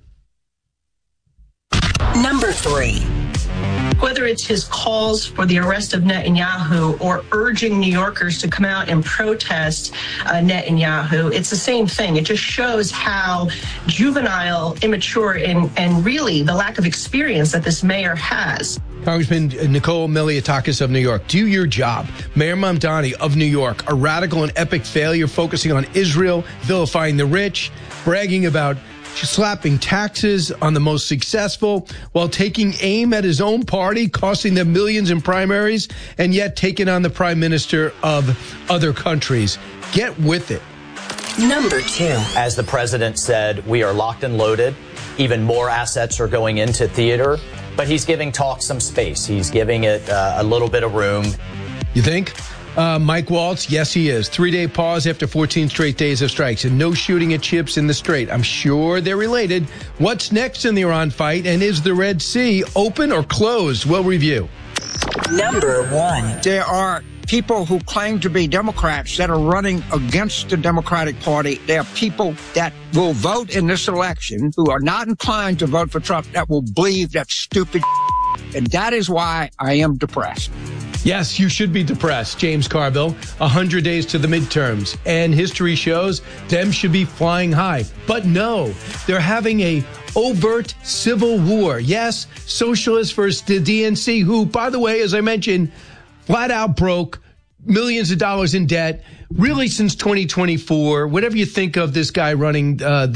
Number 3. Whether it's his calls for the arrest of Netanyahu or urging New Yorkers to come out and protest Netanyahu, it's the same thing. It just shows how juvenile, immature, and really the lack of experience that this mayor has. Congressman Nicole Malliotakis of New York, do your job. Mayor Mamdani of New York, a radical and epic failure focusing on Israel, vilifying the rich, bragging about slapping taxes on the most successful while taking aim at his own party, costing them millions in primaries, and yet taking on the prime minister of other countries. Get with it. Number 2. As the president said, we are locked and loaded. Even more assets are going into theater, but he's giving talk some space. He's giving it a little bit of room. You think? Mike Waltz, yes, he is. 3-day pause after 14 straight days of strikes and no shooting at ships in the Strait. I'm sure they're related. What's next in the Iran fight? And is the Red Sea open or closed? We'll review. Number 1. There are people who claim to be Democrats that are running against the Democratic Party. There are people that will vote in this election who are not inclined to vote for Trump that will believe that stupid. And that is why I am depressed. Yes, you should be depressed, James Carville. 100 days to the midterms. And history shows Dems should be flying high. But no, they're having a overt civil war. Yes, socialists versus the DNC, who, by the way, as I mentioned, flat out broke, millions of dollars in debt, really since 2024. Whatever you think of this guy running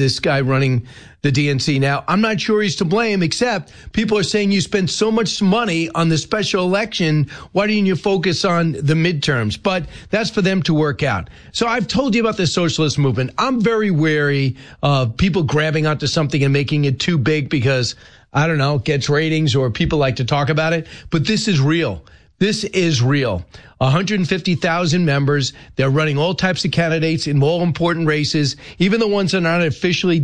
the DNC now, I'm not sure he's to blame, except people are saying you spend so much money on the special election, why didn't you focus on the midterms? But that's for them to work out. So I've told you about the socialist movement. I'm very wary of people grabbing onto something and making it too big because, I don't know, it gets ratings or people like to talk about it. But this is real. This is real. 150,000 members. They're running all types of candidates in all important races. Even the ones that are not officially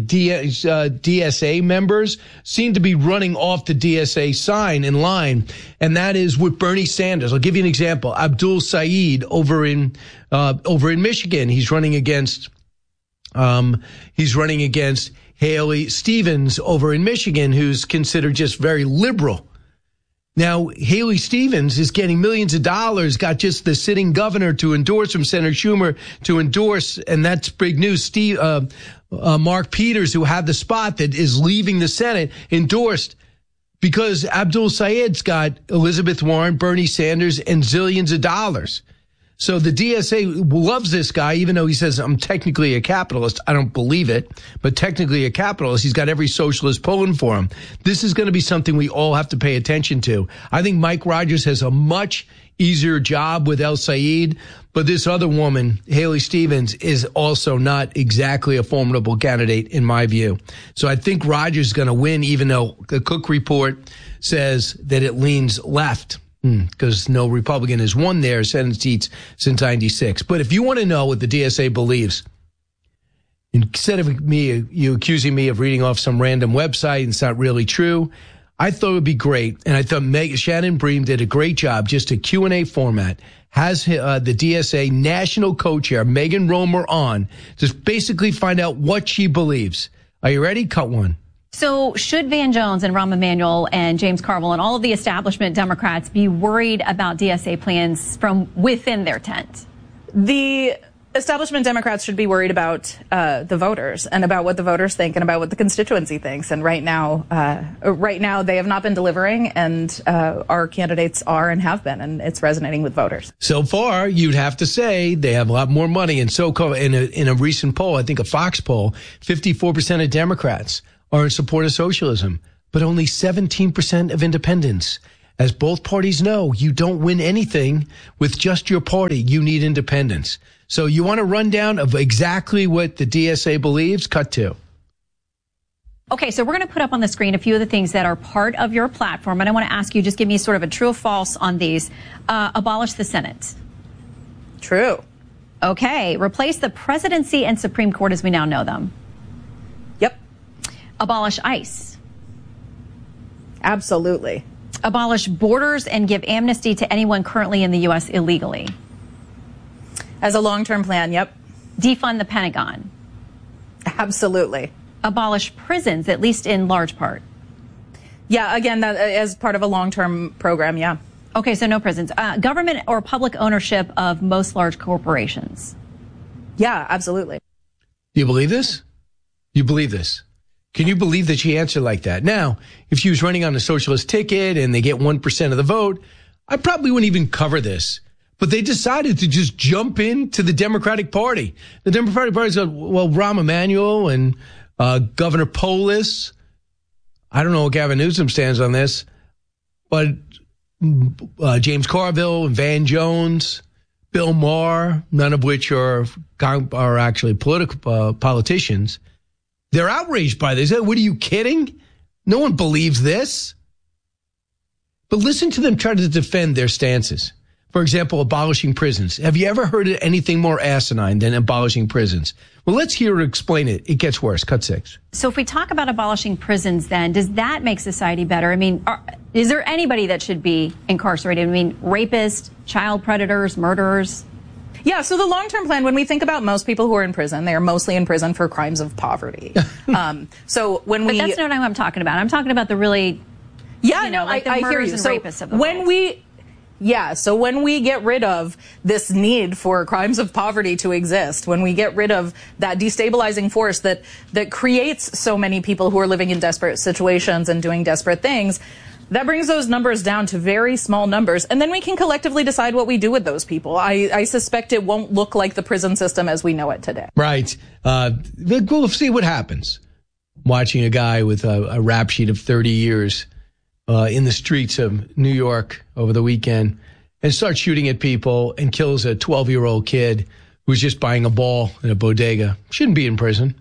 DSA members seem to be running off the DSA sign in line. And that is with Bernie Sanders. I'll give you an example. Abdul Saeed over in Michigan. He's running against Haley Stevens over in Michigan, who's considered just very liberal. Now, Haley Stevens is getting millions of dollars, got just the sitting governor to endorse him, Senator Schumer to endorse, and that's big news. Mark Peters, who had the spot that is leaving the Senate, endorsed because Abdul Saeed's got Elizabeth Warren, Bernie Sanders, and zillions of dollars. So the DSA loves this guy, even though he says, I'm technically a capitalist. I don't believe it, but technically a capitalist. He's got every socialist pulling for him. This is going to be something we all have to pay attention to. I think Mike Rogers has a much easier job with El Said, but this other woman, Haley Stevens, is also not exactly a formidable candidate in my view. So I think Rogers is going to win, even though the Cook report says that it leans left. Because no Republican has won their Senate seats since 96. But if you want to know what the DSA believes, instead of you accusing me of reading off some random website and it's not really true, I thought it would be great. And I thought Shannon Bream did a great job, just a Q&A format, has the DSA national co-chair, Megan Romer, on to basically find out what she believes. Are you ready? Cut one. So should Van Jones and Rahm Emanuel and James Carville and all of the establishment Democrats be worried about DSA plans from within their tent? The establishment Democrats should be worried about the voters and about what the voters think and about what the constituency thinks. And right now they have not been delivering, and our candidates are and have been, and it's resonating with voters. So far, you'd have to say they have a lot more money. And so in a recent poll, I think a Fox poll, 54% of Democrats are in support of socialism, but only 17% of independents. As both parties know, you don't win anything with just your party. You need independence. So you want a rundown of exactly what the DSA believes? Cut to. Okay, so we're going to put up on the screen a few of the things that are part of your platform, and I want to ask you, just give me sort of a true or false on these. Abolish the Senate. True. Okay, replace the presidency and Supreme Court as we now know them. Yep. Abolish ICE. Absolutely. Abolish borders and give amnesty to anyone currently in the U.S. illegally. As a long-term plan, yep. Defund the Pentagon. Absolutely. Abolish prisons, at least in large part. Yeah, again, that as part of a long-term program, yeah. Okay, so no prisons. Government or public ownership of most large corporations. Yeah, absolutely. Do you believe this? You believe this? Can you believe that she answered like that? Now, if she was running on a socialist ticket and they get 1% of the vote, I probably wouldn't even cover this. But they decided to just jump into the Democratic Party. The Democratic Party said, well, Rahm Emanuel and Governor Polis. I don't know what Gavin Newsom stands on this, but James Carville and Van Bill Maher, none of which are actually politicians. They're outraged by this. What, are you kidding? No one believes this. But listen to them try to defend their stances. For example, abolishing prisons. Have you ever heard of anything more asinine than abolishing prisons? Well, let's hear her explain it. It gets worse. Cut 6. So if we talk about abolishing prisons, then, does that make society better? I mean, is there anybody that should be incarcerated? I mean, rapists, child predators, murderers? Yeah, so the long-term plan, when we think about most people who are in prison, they are mostly in prison for crimes of poverty. But that's not what I'm talking about. I'm talking about the really, like the murders and rapists of the world. So when we get rid of this need for crimes of poverty to exist, when we get rid of that destabilizing force that creates so many people who are living in desperate situations and doing desperate things, that brings those numbers down to very small numbers. And then we can collectively decide what we do with those people. I suspect it won't look like the prison system as we know it today. Right. We'll see what happens. Watching a guy with a rap sheet of 30 years in the streets of New York over the weekend and starts shooting at people and kills a 12-year-old kid who was just buying a ball in a bodega. Shouldn't be in prison.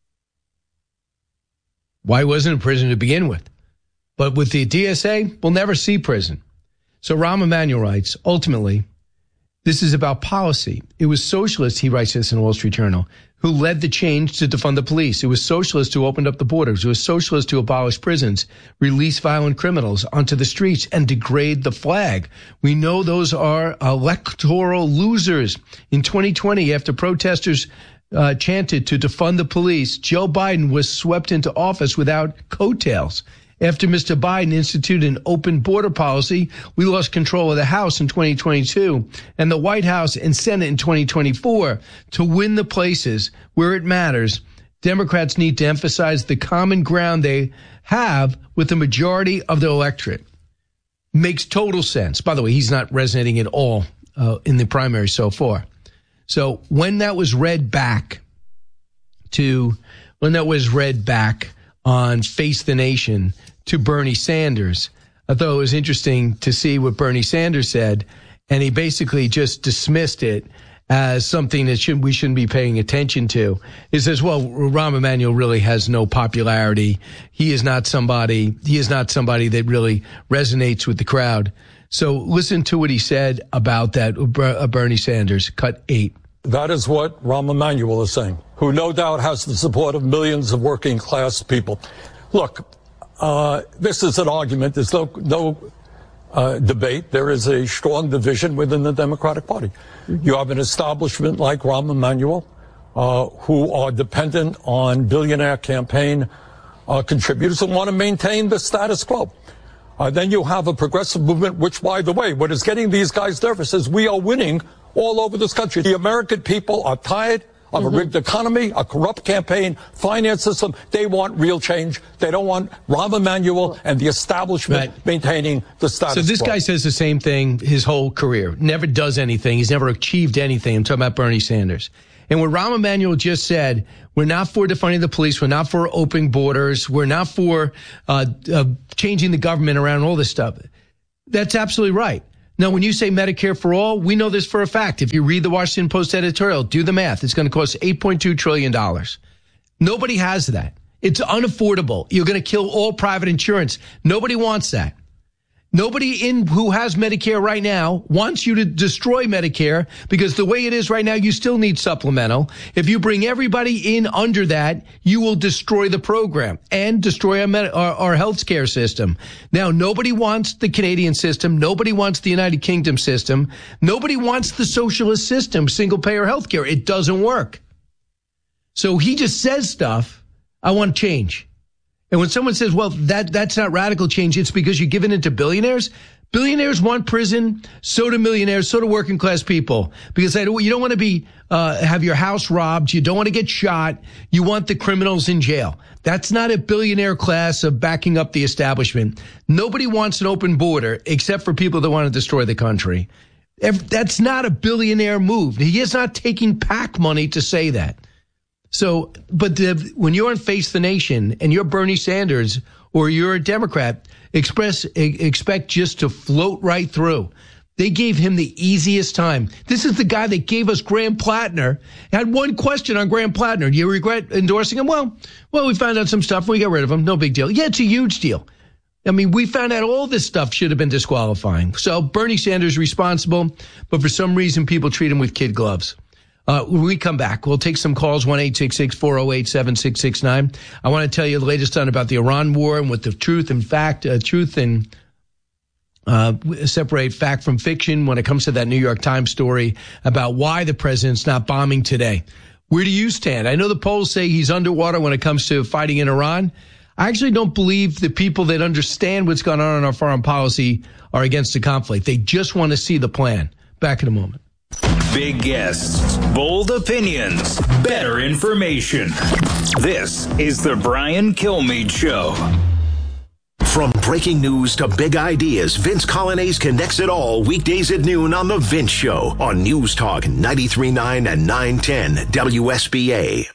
Why wasn't in prison to begin with? But with the DSA, we'll never see prison. So Rahm Emanuel writes, ultimately, this is about policy. It was socialists, he writes this in the Wall Street Journal, who led the change to defund the police. It was socialists who opened up the borders. It was socialists who abolished prisons, release violent criminals onto the streets, and degrade the flag. We know those are electoral losers. In 2020, after protesters chanted to defund the police, Joe Biden was swept into office without coattails. After Mr. Biden instituted an open border policy, we lost control of the House in 2022 and the White House and Senate in 2024. To win the places where it matters, Democrats need to emphasize the common ground they have with the majority of the electorate. Makes total sense. By the way, he's not resonating at all in the primary so far. So when that was read back on Face the Nation to Bernie Sanders, I thought it was interesting to see what Bernie Sanders said, and he basically just dismissed it as something that we shouldn't be paying attention to. He says, well, Rahm Emanuel really has no popularity. He is not somebody that really resonates with the crowd. So listen to what he said about that, Bernie Sanders, cut 8. That is what Rahm Emanuel is saying, who no doubt has the support of millions of working class people. Look, this is an argument. There's no debate. There is a strong division within the Democratic Party. You have an establishment like Rahm Emanuel, who are dependent on billionaire campaign contributors and want to maintain the status quo. Then you have a progressive movement, which, by the way, what is getting these guys nervous is we are winning all over this country. The American people are tired of a rigged economy, a corrupt campaign, finance system. They want real change. They don't want Rahm Emanuel and the establishment maintaining the status quo. So this guy says the same thing his whole career. Never does anything. He's never achieved anything. I'm talking about Bernie Sanders. And what Rahm Emanuel just said, we're not for defunding the police. We're not for open borders. We're not for changing the government around, all this stuff. That's absolutely right. Now, when you say Medicare for all, we know this for a fact. If you read the Washington Post editorial, do the math. It's going to cost $8.2 trillion. Nobody has that. It's unaffordable. You're going to kill all private insurance. Nobody wants that. Nobody who has Medicare right now wants you to destroy Medicare, because the way it is right now, you still need supplemental. If you bring everybody in under that, you will destroy the program and destroy our health care system. Now, nobody wants the Canadian system. Nobody wants the United Kingdom system. Nobody wants the socialist system, single-payer health care. It doesn't work. So he just says stuff, I want change. And when someone says, well, that's not radical change, it's because you're giving it to billionaires. Billionaires want prison, so do millionaires, so do working class people. Because you don't want to be have your house robbed, you don't want to get shot, you want the criminals in jail. That's not a billionaire class of backing up the establishment. Nobody wants an open border except for people that want to destroy the country. That's not a billionaire move. He is not taking PAC money to say that. So, but when you're on Face the Nation and you're Bernie Sanders or you're a Democrat, expect just to float right through. They gave him the easiest time. This is the guy that gave us Graham Plattner. Had one question on Graham Plattner. Do you regret endorsing him? Well, we found out some stuff. We got rid of him. No big deal. Yeah, it's a huge deal. I mean, we found out all this stuff should have been disqualifying. So Bernie Sanders responsible, but for some reason people treat him with kid gloves. When we come back, we'll take some calls, 1-866-408-7669. I want to tell you the latest on about the Iran war and what the truth and separate fact from fiction when it comes to that New York Times story about why the president's not bombing today. Where do you stand? I know the polls say he's underwater when it comes to fighting in Iran. I actually don't believe the people that understand what's going on in our foreign policy are against the conflict. They just want to see the plan. Back in a moment. Big guests, bold opinions, better information. This is the Brian Kilmeade Show. From breaking news to big ideas, Vince Colonnese connects it all weekdays at noon on The Vince Show on News Talk 93.9 and 910 WSBA.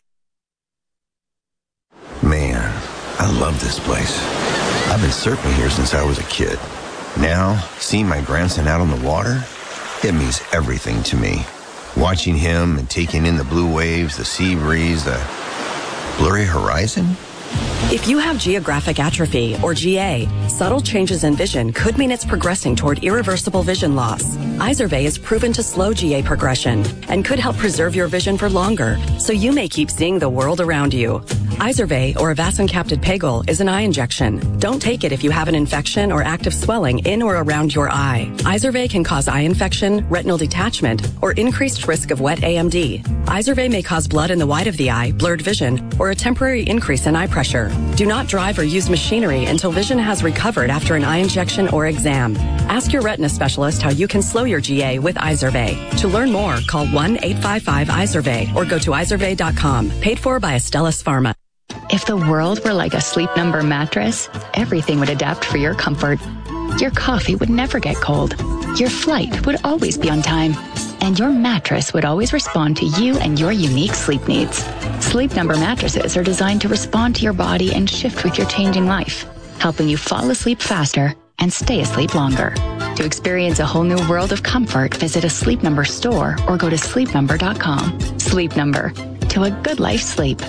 Man, I love this place. I've been surfing here since I was a kid. Now, seeing my grandson out on the water, it means everything to me. Watching him and taking in the blue waves, the sea breeze, the blurry horizon. If you have geographic atrophy, or GA, subtle changes in vision could mean it's progressing toward irreversible vision loss. Izervay is proven to slow GA progression and could help preserve your vision for longer, so you may keep seeing the world around you. Izervay, or avacincaptad pegol, is an eye injection. Don't take it if you have an infection or active swelling in or around your eye. Izervay can cause eye infection, retinal detachment, or increased risk of wet AMD. Izervay may cause blood in the white of the eye, blurred vision, or a temporary increase in eye pressure. Do not drive or use machinery until vision has recovered after an eye injection or exam. Ask your retina specialist how you can slow your GA with Izervay. To learn more, call 1-855-IZERVAY or go to izervay.com. Paid for by Astellas Pharma. If the world were like a Sleep Number mattress, everything would adapt for your comfort. Your coffee would never get cold. Your flight would always be on time. And your mattress would always respond to you and your unique sleep needs. Sleep Number mattresses are designed to respond to your body and shift with your changing life, helping you fall asleep faster and stay asleep longer. To experience a whole new world of comfort, visit a Sleep Number store or go to sleepnumber.com. Sleep Number. To a good life sleep.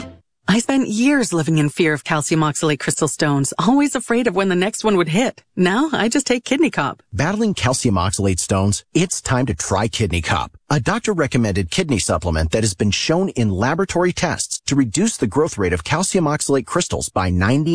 I spent years living in fear of calcium oxalate crystal stones, always afraid of when the next one would hit. Now I just take Kidney Cop. Battling calcium oxalate stones? It's time to try Kidney Cop, a doctor-recommended kidney supplement that has been shown in laboratory tests to reduce the growth rate of calcium oxalate crystals by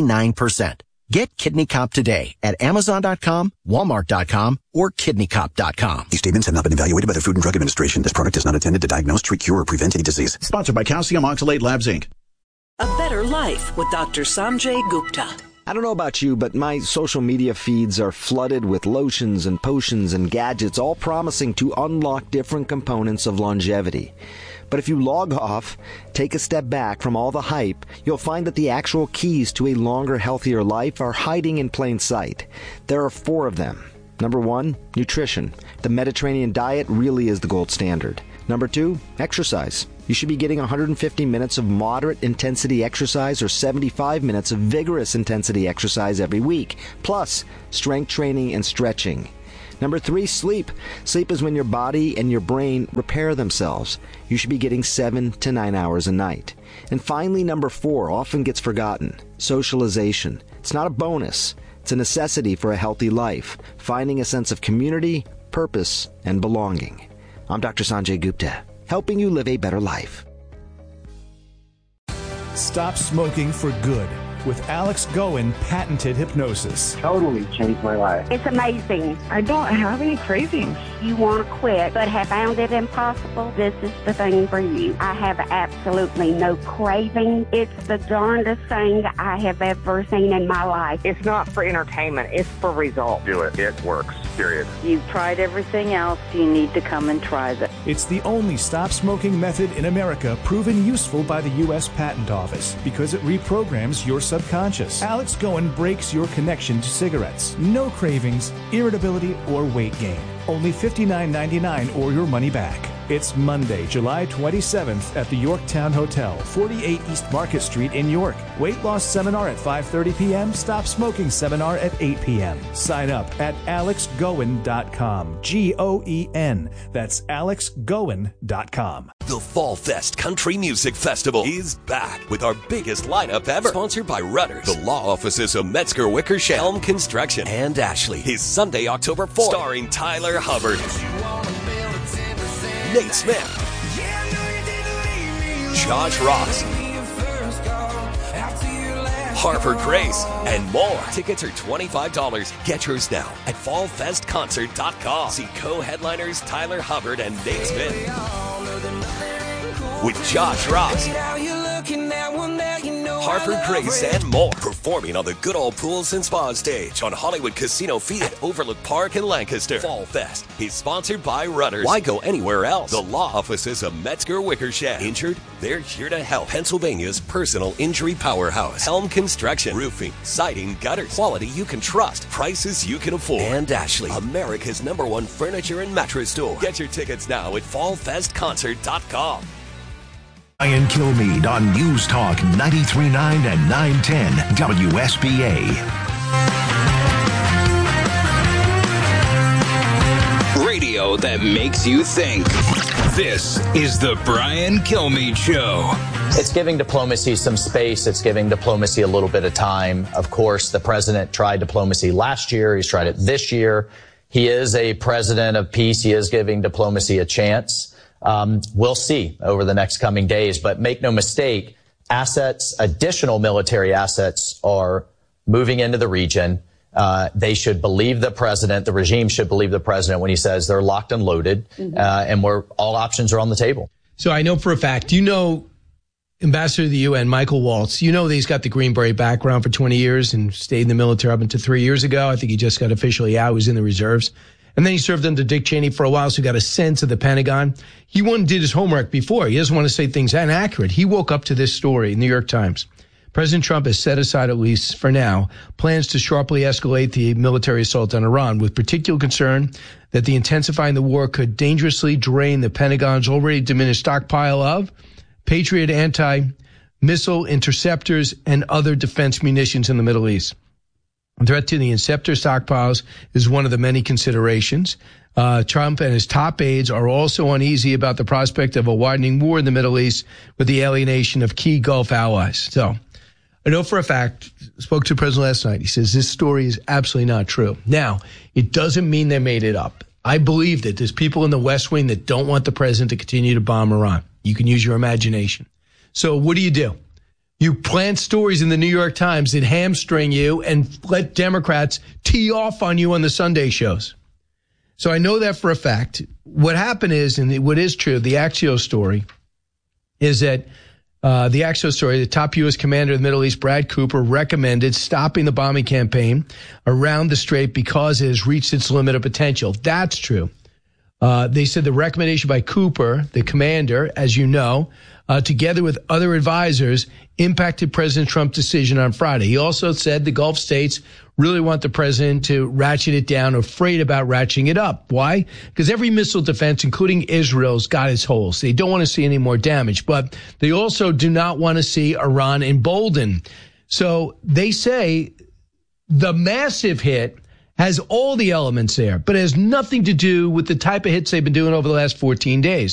99%. Get Kidney Cop today at Amazon.com, Walmart.com, or KidneyCop.com. These statements have not been evaluated by the Food and Drug Administration. This product is not intended to diagnose, treat, cure, or prevent any disease. Sponsored by Calcium Oxalate Labs, Inc. A better better life with Dr. Sanjay Gupta. I don't know about you, but my social media feeds are flooded with lotions and potions and gadgets, all promising to unlock different components of longevity. But if you log off, take a step back from all the hype, you'll find that the actual keys to a longer, healthier life are hiding in plain sight. There are 4 of them. Number 1, nutrition. The Mediterranean diet really is the gold standard. Number 2, exercise. You should be getting 150 minutes of moderate intensity exercise or 75 minutes of vigorous intensity exercise every week, plus strength training and stretching. Number 3, sleep. Sleep is when your body and your brain repair themselves. You should be getting 7 to 9 hours a night. And finally, number 4 often gets forgotten. Socialization. It's not a bonus. It's a necessity for a healthy life. Finding a sense of community, purpose, and belonging. I'm Dr. Sanjay Gupta, helping you live a better life. Stop smoking for good with Alex Goen patented hypnosis. Totally changed my life. It's amazing. I don't have any cravings. You want to quit but have found it impossible? This is the thing for you. I have absolutely no craving. It's the darndest thing I have ever seen in my life. It's not for entertainment. It's for results. Do it. It works. Period. You've tried everything else. You need to come and try this. It's the only stop smoking method in America proven useful by the U.S. Patent Office because it reprograms your subconscious. Alex Goen breaks your connection to cigarettes. No cravings, irritability, or weight gain. Only $59.99 or your money back. It's Monday, July 27th at the Yorktown Hotel, 48 East Market Street in York. Weight loss seminar at 5:30 p.m. Stop smoking seminar at 8 p.m. Sign up at alexgoen.com. Goen. That's alexgoen.com. The Fall Fest Country Music Festival is back with our biggest lineup ever. Sponsored by Rudders, the law offices of Metzger Wickersham, Helm Construction, and Ashley. Is Sunday, October 4th, starring Tyler Hubbard, Nate Smith, Josh Ross, Harper Grace, and more. Tickets are $25. Get yours now at fallfestconcert.com. See co-headliners Tyler Hubbard and Nate Smith with Josh Ross, Harper Grace, and more. Performing on the Good Old Pools and Spa stage on Hollywood Casino Feed at Overlook Park in Lancaster. Fall Fest is sponsored by Rudders. Why go anywhere else? The law offices of Metzger Wickersham. Injured? They're here to help. Pennsylvania's personal injury powerhouse. Helm Construction. Roofing, siding, gutters. Quality you can trust. Prices you can afford. And Ashley, America's #1 furniture and mattress store. Get your tickets now at fallfestconcert.com. Brian Kilmeade on News Talk 93.9 and 910 WSBA. Radio that makes you think. This is the Brian Kilmeade Show. It's giving diplomacy some space. It's giving diplomacy a little bit of time. Of course, the president tried diplomacy last year. He's tried it this year. He is a president of peace. He is giving diplomacy a chance. We'll see over the next coming days, but make no mistake, additional military assets are moving into the region. They should believe the president, the regime should believe the president when he says they're locked and loaded, and all options are on the table. So I know for a fact, Ambassador to the UN, Michael Waltz, that he's got the Green Beret background for 20 years and stayed in the military up until 3 years ago. I think he just got officially out. He was in the reserves. And then he served under Dick Cheney for a while, so he got a sense of the Pentagon. He did his homework before. He doesn't want to say things inaccurate. He woke up to this story in the New York Times. President Trump has set aside, at least for now, plans to sharply escalate the military assault on Iran, with particular concern that the intensifying the war could dangerously drain the Pentagon's already diminished stockpile of Patriot anti-missile interceptors and other defense munitions in the Middle East. A threat to the interceptor stockpiles is one of the many considerations. Trump and his top aides are also uneasy about the prospect of a widening war in the Middle East with the alienation of key Gulf allies. So I know for a fact, spoke to the president last night. He says this story is absolutely not true. Now, it doesn't mean they made it up. I believe that there's people in the West Wing that don't want the president to continue to bomb Iran. You can use your imagination. So what do? You plant stories in the New York Times that hamstring you and let Democrats tee off on you on the Sunday shows. So I know that for a fact. What happened is, and what is true, the Axios story is that The Axios story, the top U.S. commander of the Middle East, Brad Cooper, recommended stopping the bombing campaign around the Strait because it has reached its limit of potential. That's true. They said the recommendation by Cooper, the commander, as you know, together with other advisors, impacted President Trump's decision on Friday. He also said the Gulf states really want the president to ratchet it down, afraid about ratcheting it up. Why? Because every missile defense, including Israel's, got its holes. They don't want to see any more damage, but they also do not want to see Iran emboldened. So they say the massive hit has all the elements there, but it has nothing to do with the type of hits they've been doing over the last 14 days.